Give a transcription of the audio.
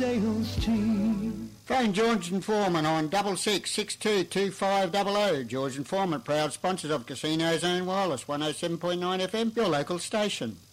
Dale's team. Phone George and Foreman on 66622500. George and Foreman, proud sponsors of Casino Zone Wireless, 107.9 FM, your local station.